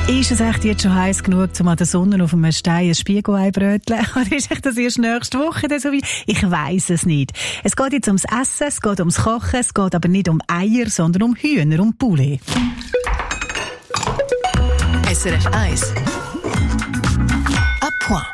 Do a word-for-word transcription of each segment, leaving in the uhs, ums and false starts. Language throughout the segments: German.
Ist es echt jetzt schon heiß genug, um an der Sonne auf einem Stein ein Spiegelei bröteln? Oder ist echt das erst nächste Woche so weit? Ich weiss es nicht. Es geht jetzt ums Essen, es geht ums Kochen, es geht aber nicht um Eier, sondern um Hühner und Poulet. S R F eins. À point.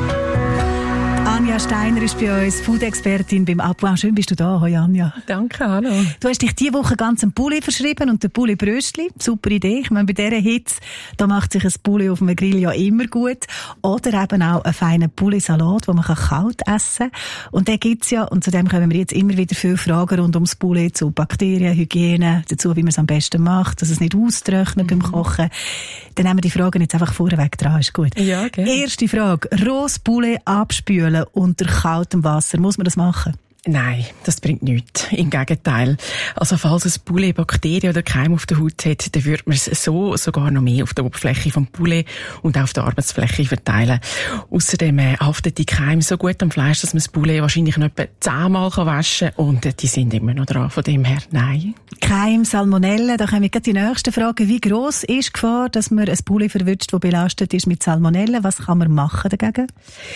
Anja Steiner ist bei uns, Food-Expertin beim À point. Schön bist du da. Hoi Anja. Danke, hallo. Du hast dich diese Woche ganz einem Poulet verschrieben und der Poulet Bröstli. Super Idee. Ich meine, bei dieser Hitze, da macht sich ein Poulet auf einem Grill ja immer gut. Oder eben auch einen feinen Poulet-Salat, den man kalt essen kann. Und den gibt's ja, und zu dem kommen wir jetzt immer wieder viele Fragen rund ums Poulet, zu Bakterien, Hygiene, dazu, wie man es am besten macht, dass es nicht austrocknet mhm. beim Kochen. Dann nehmen wir die Fragen jetzt einfach vorweg dran, ist gut. Ja, gerne. Erste Frage. Rohes Poulet abspülen unter kaltem Wasser. Muss man das machen? Nein, das bringt nichts. Im Gegenteil. Also falls ein Poulet Bakterien oder Keime auf der Haut hat, dann würde man es so sogar noch mehr auf der Oberfläche vom Poulet und auch auf der Arbeitsfläche verteilen. Außerdem äh, haftet die Keime so gut am Fleisch, dass man das Poulet wahrscheinlich noch etwa zehnmal waschen kann und äh, die sind immer noch dran. Von dem her, nein. Keim, Salmonellen, da kommen wir gleich die nächste Frage. Wie gross ist die Gefahr, dass man ein Poulet verwünscht, das belastet ist mit Salmonellen? Was kann man machen dagegen?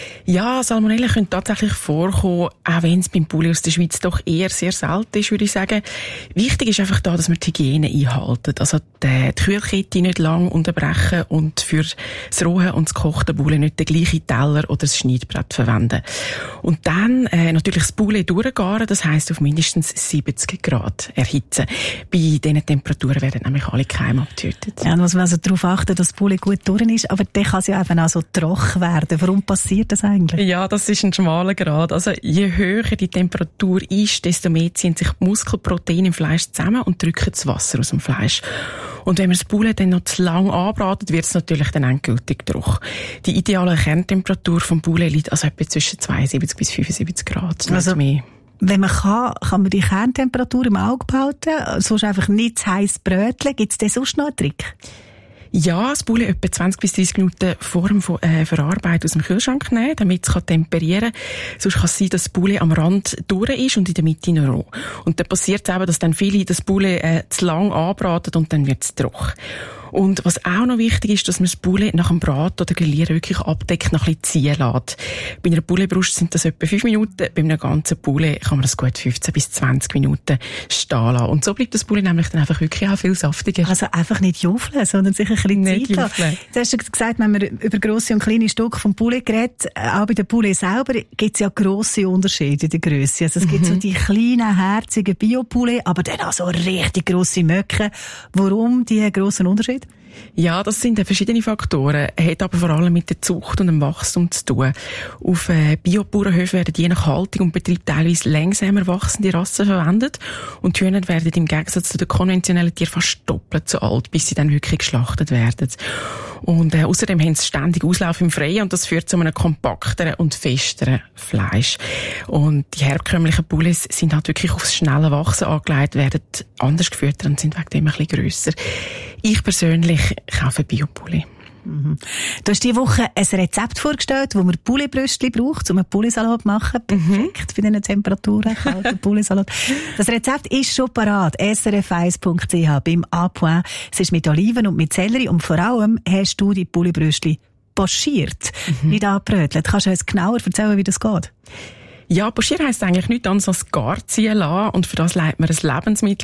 Ja, Salmonellen können tatsächlich vorkommen, auch wenn es beim Poulet aus der Schweiz doch eher sehr selten ist, würde ich sagen. Wichtig ist einfach da, dass wir die Hygiene einhalten. Also die, die Kühlkette nicht lang unterbrechen und für das rohe und das gekochte Poulet nicht den gleichen Teller oder das Schneidbrett verwenden. Und dann äh, natürlich das Poulet durchgaren, das heisst auf mindestens siebzig Grad erhitzen. Bei diesen Temperaturen werden nämlich alle Keime abgetötet. Ja, da muss man also darauf achten, dass das Poulet gut durch ist, aber dann kann es ja eben auch so trocken werden. Warum passiert das eigentlich? Ja, das ist ein schmaler Grad. Also je höher die Temperatur ist, desto mehr ziehen sich die Muskelproteine im Fleisch zusammen und drücken das Wasser aus dem Fleisch. Und wenn man das Poulet dann noch zu lang anbratet, wird es natürlich dann endgültig trocken. Die ideale Kerntemperatur vom Poulet liegt also etwa zwischen zweiundsiebzig bis fünfundsiebzig Grad. Also mehr. Wenn man kann, kann man die Kerntemperatur im Auge behalten, sonst einfach nicht zu heiß bröteln. Gibt es denn sonst noch einen Trick? Ja, das Poulet etwa zwanzig bis dreißig Minuten vor dem äh, Verarbeiten aus dem Kühlschrank nehmen, damit es temperieren kann. Sonst kann es sein, dass das Poulet am Rand durch ist und in der Mitte noch roh. Und dann passiert es eben, dass dann viele das Poulet äh, zu lang anbraten und dann wird es trocken. Und was auch noch wichtig ist, dass man das Poulet nach dem Braten oder Grillieren wirklich abdeckt, noch ein bisschen ziehen lässt. Bei einer Pouletbrust sind das etwa fünf Minuten, bei einem ganzen Poulet kann man das gut fünfzehn bis zwanzig Minuten stehen lassen. Und so bleibt das Poulet nämlich dann einfach wirklich auch viel saftiger. Also einfach nicht juffeln, sondern sich ein bisschen nicht Zeit lassen. Du hast gesagt, wenn man über grosse und kleine Stücke vom Poulet redet, auch bei den Poulet selber gibt es ja grosse Unterschiede in der Grösse. Also es mhm. gibt so die kleinen, herzigen Bio-Poulet, aber dann auch so richtig grosse Möcke. Warum die grossen Unterschiede? Ja, das sind verschiedene Faktoren, hat aber vor allem mit der Zucht und dem Wachstum zu tun. Auf äh, Bio-Bauernhöfen werden je nach Haltung und Betrieb teilweise langsamer wachsende Rassen verwendet und die Hühner werden im Gegensatz zu den konventionellen Tieren fast doppelt so alt, bis sie dann wirklich geschlachtet werden. Und äh, außerdem haben sie ständig Auslauf im Freien und das führt zu einem kompakteren und festeren Fleisch. Und die herkömmlichen Poulets sind halt wirklich aufs schnelle Wachsen angelegt, werden anders gefüttert und sind wegen dem ein bisschen grösser. Ich persönlich kaufe Bio-Poulet. Mhm. Du hast diese Woche ein Rezept vorgestellt, wo man Pouletbröstli braucht, um einen Pouletsalat zu machen. Perfekt bei diesen Temperaturen, kalter Pouletsalat. Das Rezept ist schon parat. S R F eins Punkt C H beim À point. Es ist mit Oliven und mit Sellerie und vor allem hast du die Pouletbröstli pochiert, mhm. nicht angebrötelt. Kannst du uns genauer erzählen, wie das geht? Ja, pochieren heisst eigentlich nichts anderes als gar ziehen lassen und für das leitet man ein Lebensmittel